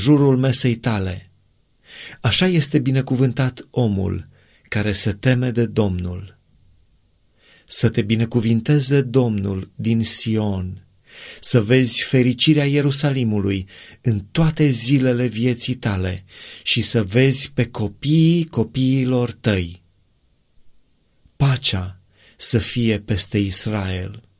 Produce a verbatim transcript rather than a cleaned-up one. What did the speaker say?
jurul mesei tale. Așa este binecuvântat omul care se teme de Domnul. Să te binecuvinteze Domnul din Sion, să vezi fericirea Ierusalimului în toate zilele vieții tale și să vezi pe copiii copiilor tăi. Pacea să fie peste Israel.